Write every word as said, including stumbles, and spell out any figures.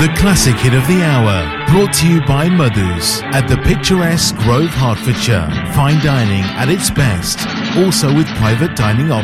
The classic hit of the hour, brought to you by Madhu's at the picturesque Grove, Hertfordshire. Fine dining at its best, also with private dining options.